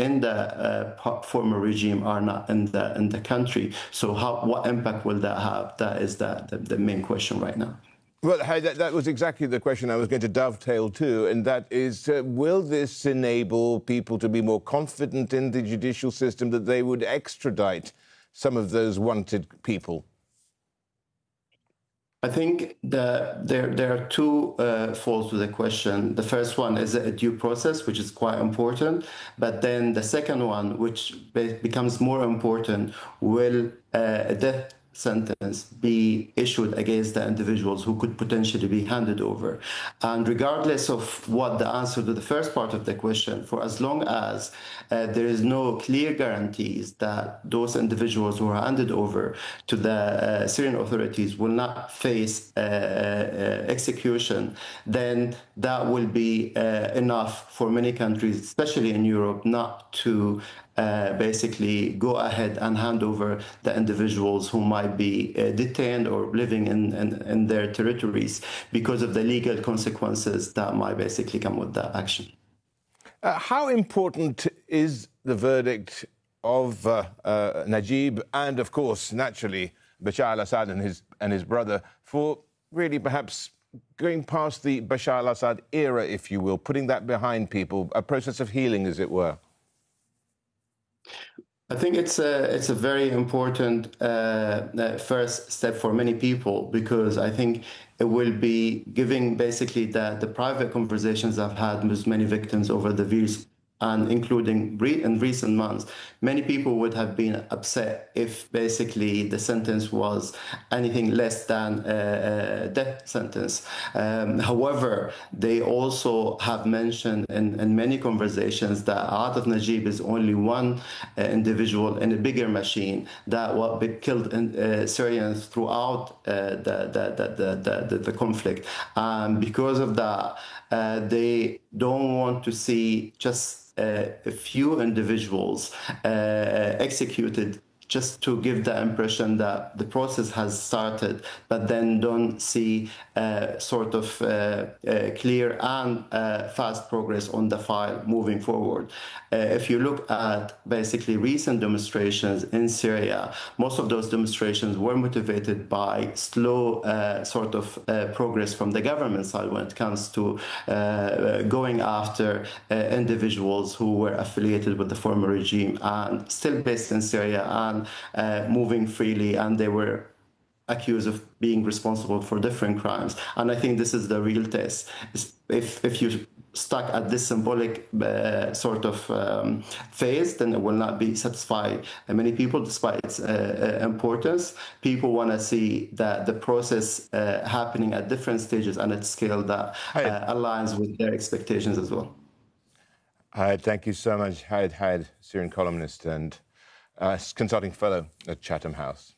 in the former regime are not in the country. So what impact will that have? That is the main question right now. Well, that was exactly the question I was going to dovetail to, and that is, will this enable people to be more confident in the judicial system that they would extradite some of those wanted people? I think there are two folds to the question. The first one is a due process, which is quite important. But then the second one, which becomes more important, will a death sentence be issued against the individuals who could potentially be handed over. And regardless of what the answer to the first part of the question, for as long as there is no clear guarantees that those individuals who are handed over to the Syrian authorities will not face execution, then that will be enough for many countries, especially in Europe, not to basically go ahead and hand over the individuals who might be detained or living in their territories because of the legal consequences that might basically come with that action. How important is the verdict of Najib and, of course, naturally, Bashar al-Assad and his brother for really perhaps going past the Bashar al-Assad era, if you will, putting that behind people, a process of healing, as it were? I think it's a very important first step for many people, because I think it will be giving basically the private conversations I've had with many victims over the years, and including in recent months, many people would have been upset if basically the sentence was anything less than a death sentence. However, they also have mentioned in many conversations that Atif Najib is only one individual in a bigger machine that what killed Syrians throughout the conflict. Because of that, they don't want to see just a few individuals executed just to give the impression that the process has started, but then don't see sort of clear and fast progress on the file moving forward. If you look at basically recent demonstrations in Syria, most of those demonstrations were motivated by slow sort of progress from the government side when it comes to going after individuals who were affiliated with the former regime and still based in Syria and moving freely, and they were accused of being responsible for different crimes. And I think this is the real test. If you're stuck at this symbolic sort of phase, then it will not be satisfying many people, despite its importance. People want to see that the process happening at different stages and at scale that aligns with their expectations as well. Thank you so much, Hayat, Syrian columnist and consulting fellow at Chatham House.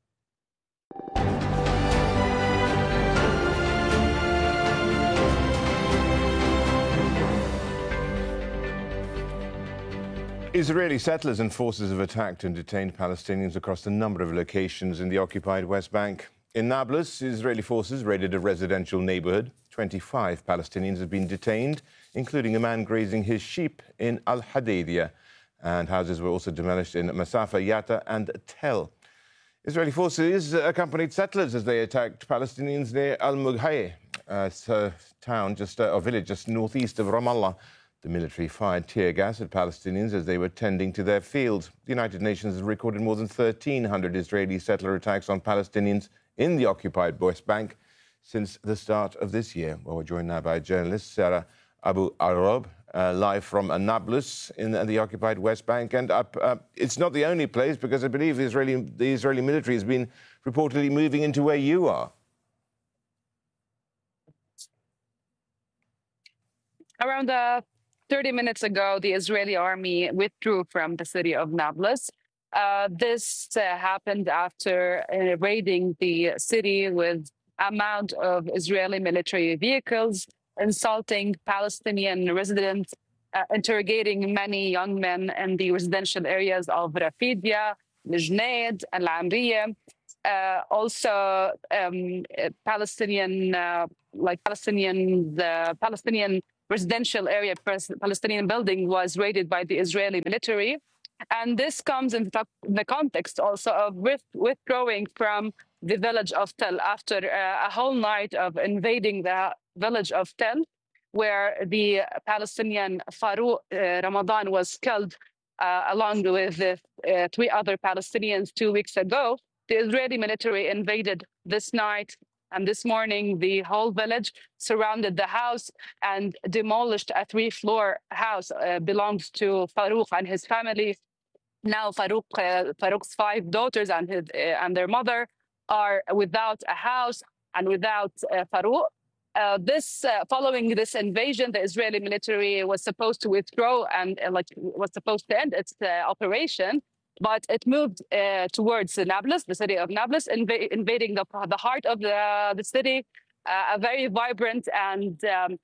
Israeli settlers and forces have attacked and detained Palestinians across a number of locations in the occupied West Bank. In Nablus, Israeli forces raided a residential neighborhood. 25 Palestinians have been detained, including a man grazing his sheep in Al-Hadidiyah. And houses were also demolished in Masafa, Yatta and Tel. Israeli forces accompanied settlers as they attacked Palestinians near Al-Mughayeh, a town or village just northeast of Ramallah. The military fired tear gas at Palestinians as they were tending to their fields. The United Nations has recorded more than 1,300 Israeli settler attacks on Palestinians in the occupied West Bank since the start of this year. Well, we're joined now by journalist Sarah Abu Arob, live from Nablus in the occupied West Bank. And it's not the only place, because I believe the Israeli military has been reportedly moving into where you are. Around 30 minutes ago, the Israeli army withdrew from the city of Nablus. This happened after raiding the city with amount of Israeli military vehicles, insulting Palestinian residents, interrogating many young men in the residential areas of Rafidia, Najnaid, Al Amriya. Palestinian residential area, Palestinian building, was raided by the Israeli military. And this comes in the context also of withdrawing from the village of Tel after a whole night of invading the village of Tel, where the Palestinian Farouk Ramadan was killed along with 3 other Palestinians 2 weeks ago. The Israeli military invaded this night and this morning the whole village, surrounded the house, and demolished a 3-floor house belongs to Farouk and his family. Now Farouk's 5 daughters and their mother are without a house and without Farouk. Following this invasion, the Israeli military was supposed to withdraw and was supposed to end its operation, but it moved towards Nablus, the city of Nablus, invading the heart of the city, a very vibrant and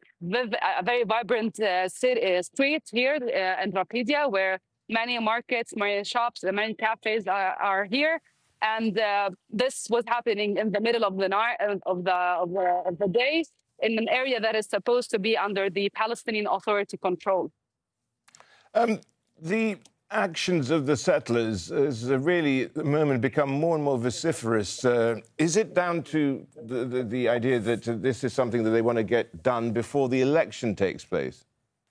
street here in Rapidia, where many markets, many shops, many cafes are here. And this was happening in the middle of the night of the day, in an area that is supposed to be under the Palestinian Authority control. The actions of the settlers has really, at the moment, become more and more vociferous. Is it down to the idea that this is something that they want to get done before the election takes place?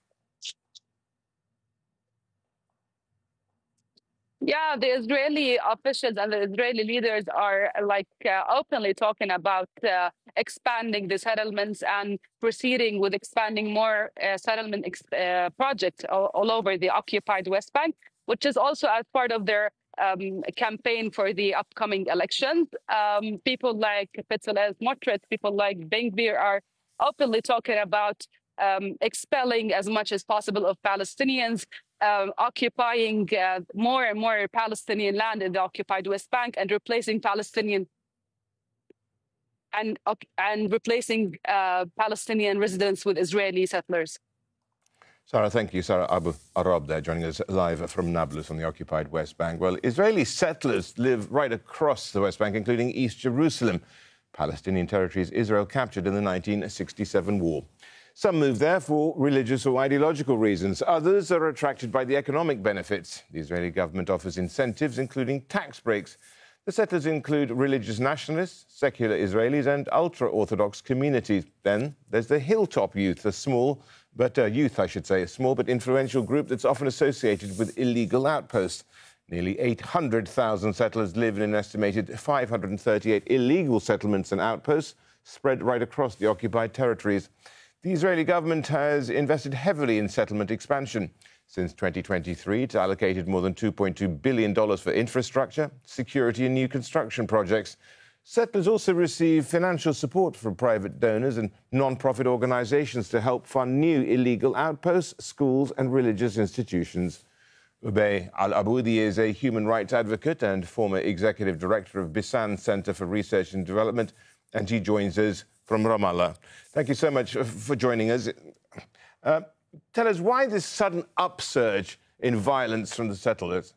Yeah, the Israeli officials and the Israeli leaders are openly talking about expanding the settlements and proceeding with expanding more settlement projects all over the occupied West Bank, which is also as part of their campaign for the upcoming elections. People like Bezalel Smotrich, people like Ben Gvir are openly talking about expelling as much as possible of Palestinians, occupying more and more Palestinian land in the occupied West Bank, and replacing Palestinian residents with Israeli settlers. Sarah, thank you. Sarah Abu Arab there, joining us live from Nablus on the occupied West Bank. Well, Israeli settlers live right across the West Bank, including East Jerusalem, Palestinian territories Israel captured in the 1967 war. Some move there for religious or ideological reasons. Others are attracted by the economic benefits. The Israeli government offers incentives, including tax breaks. The settlers include religious nationalists, secular Israelis, and ultra-Orthodox communities. Then there's the Hilltop Youth, a small but influential group that's often associated with illegal outposts. Nearly 800,000 settlers live in an estimated 538 illegal settlements and outposts spread right across the occupied territories. The Israeli government has invested heavily in settlement expansion. Since 2023, it's allocated more than $2.2 billion for infrastructure, security and new construction projects. Settlers also receive financial support from private donors and non-profit organizations to help fund new illegal outposts, schools and religious institutions. Ubay Al-Aboudi is a human rights advocate and former executive director of Bisan Center for Research and Development, and he joins us from Ramallah. Thank you so much for joining us. Tell us, why this sudden upsurge in violence from the settlers?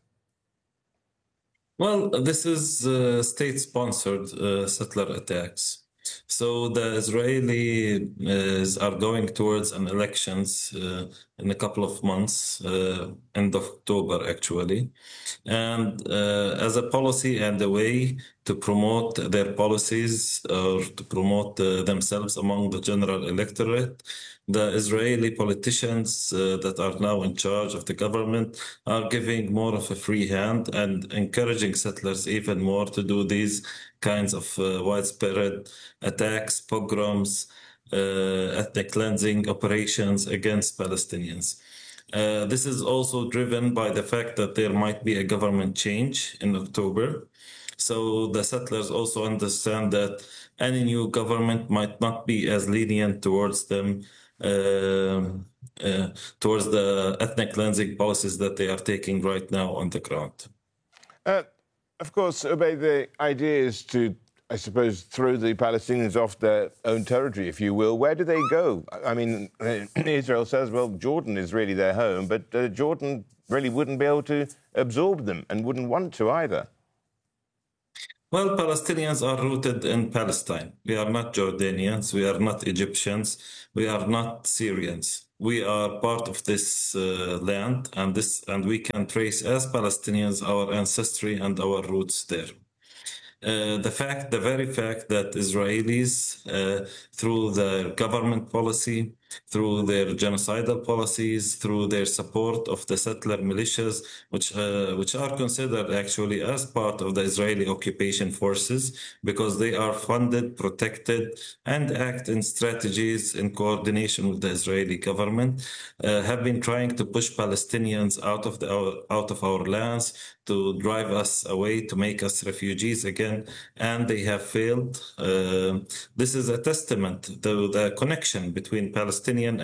Well, this is state-sponsored settler attacks. So the Israelis are going towards an elections in a couple of months, end of October, actually. And as a policy and a way to promote their policies or to promote themselves among the general electorate, the Israeli politicians that are now in charge of the government are giving more of a free hand and encouraging settlers even more to do these kinds of widespread attacks, pogroms, ethnic cleansing operations against Palestinians. This is also driven by the fact that there might be a government change in October. So the settlers also understand that any new government might not be as lenient towards them, towards the ethnic cleansing policies that they are taking right now on the ground. Of course, Ubay, the idea is to, I suppose, throw the Palestinians off their own territory, if you will. Where do they go? I mean, Israel says, well, Jordan is really their home, but Jordan really wouldn't be able to absorb them and wouldn't want to either. Well, Palestinians are rooted in Palestine. We are not Jordanians. We are not Egyptians. We are not Syrians. We are part of this land, and we can trace as Palestinians our ancestry and our roots there. The very fact that Israelis, through their government policy, through their genocidal policies, through their support of the settler militias, which are considered actually as part of the Israeli occupation forces, because they are funded, protected, and act in strategies in coordination with the Israeli government, have been trying to push Palestinians out of our lands, to drive us away, to make us refugees again, and they have failed. This is a testament to the connection between Palestinians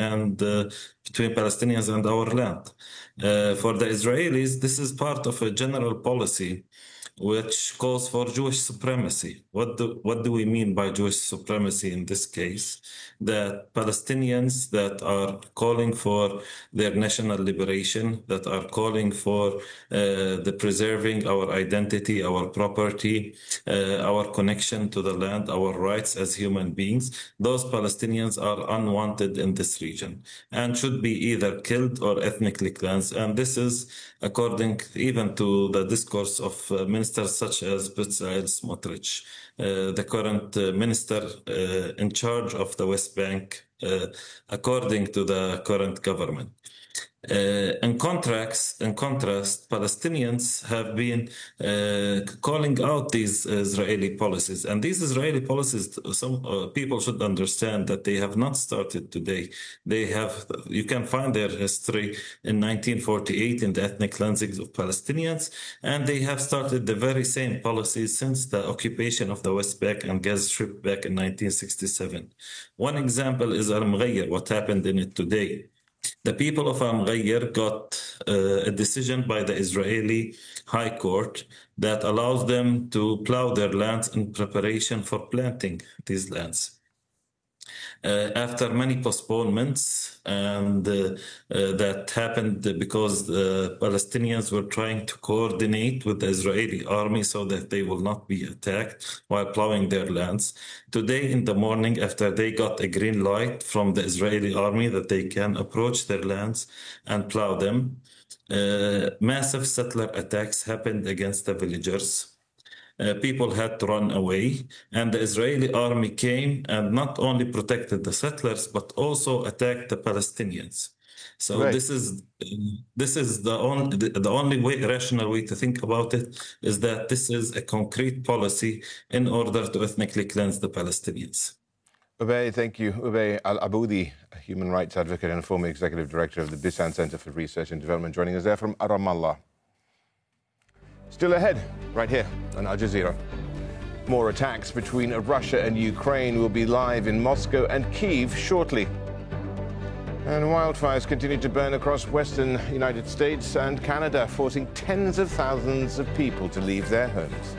and our land. For the Israelis, this is part of a general policy which calls for Jewish supremacy. What do we mean by Jewish supremacy in this case? That Palestinians that are calling for their national liberation, that are calling for the preserving our identity, our property, our connection to the land, our rights as human beings, those Palestinians are unwanted in this region and should be either killed or ethnically cleansed. And this is according even to the discourse of ministers such as Bezalel Smotrich, the current minister in charge of the West Bank, according to the current government. In contrast, Palestinians have been calling out these Israeli policies. And these Israeli policies, some people should understand that they have not started today. You can find their history in 1948 in the ethnic cleansing of Palestinians, and they have started the very same policies since the occupation of the West Bank and Gaza Strip back in 1967. One example is Al-Mughayyir, what happened in it today. The people of Al-Mughayyir got a decision by the Israeli High Court that allows them to plow their lands in preparation for planting these lands. After many postponements, and that happened because the Palestinians were trying to coordinate with the Israeli army so that they will not be attacked while plowing their lands. Today in the morning, after they got a green light from the Israeli army that they can approach their lands and plow them, massive settler attacks happened against the villagers. People had to run away, and the Israeli army came and not only protected the settlers, but also attacked the Palestinians. So Right. this is the only rational way to think about it, is that this is a concrete policy in order to ethnically cleanse the Palestinians. Ubay, thank you. Ubay Al-Aboudi, a human rights advocate and former executive director of the Bisan Center for Research and Development, joining us there from Ramallah. Still ahead, right here on Al Jazeera. More attacks between Russia and Ukraine will be live in Moscow and Kyiv shortly. And wildfires continue to burn across western United States and Canada, forcing tens of thousands of people to leave their homes.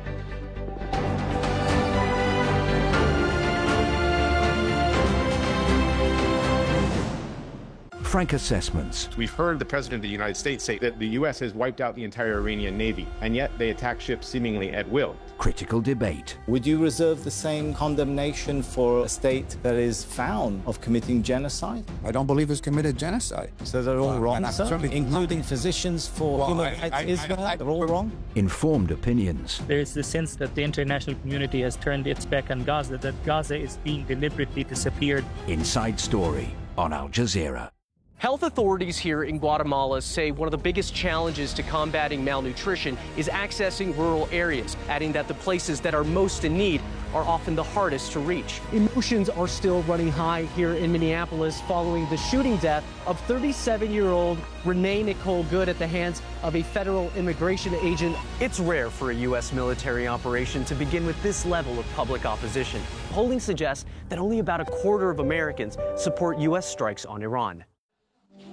Frank Assessments. We've heard the President of the United States say that the U.S. has wiped out the entire Iranian Navy, and yet they attack ships seemingly at will. Critical debate. Would you reserve the same condemnation for a state that is found of committing genocide? I don't believe it's committed genocide. So they're all wrong, sir? certainly- Including physicians for human rights Israel? They're all wrong? Informed opinions. There is the sense that the international community has turned its back on Gaza, that Gaza is being deliberately disappeared. Inside Story on Al Jazeera. Health authorities here in Guatemala say one of the biggest challenges to combating malnutrition is accessing rural areas, adding that the places that are most in need are often the hardest to reach. Emotions are still running high here in Minneapolis following the shooting death of 37-year-old Renee Nicole Good at the hands of a federal immigration agent. It's rare for a U.S. military operation to begin with this level of public opposition. Polling suggests that only about a quarter of Americans support U.S. strikes on Iran.